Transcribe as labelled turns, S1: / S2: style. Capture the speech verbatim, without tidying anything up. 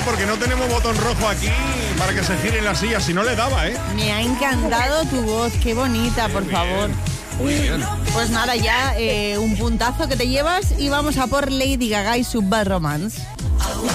S1: porque no tenemos botón rojo aquí para que se giren las sillas, si no le daba, ¿eh?
S2: Me ha encantado tu voz, qué bonita, por
S1: Muy
S2: favor.
S1: bien. Muy bien.
S2: Pues nada, ya eh, un puntazo que te llevas y vamos a por Lady Gaga y su Bad Romance.